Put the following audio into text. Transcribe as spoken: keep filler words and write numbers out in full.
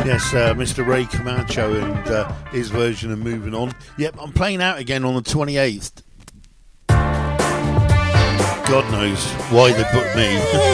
Yes, uh, Mister Ray Camacho and uh, his version of Moving On. Yep, I'm playing out again on the twenty-eighth. God knows why they booked me.